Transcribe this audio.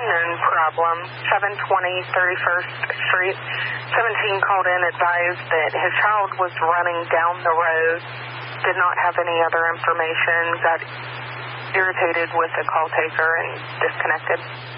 afternoon problem, 720 31st Street. 17 called in, advised that his child was running down the road, did not have any other information, got irritated with the call taker and disconnected.